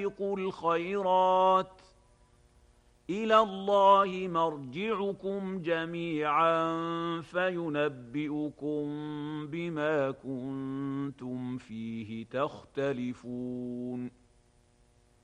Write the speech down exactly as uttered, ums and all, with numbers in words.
الخيرات إلى الله مرجعكم جميعا فينبئكم بما كنتم فيه تختلفون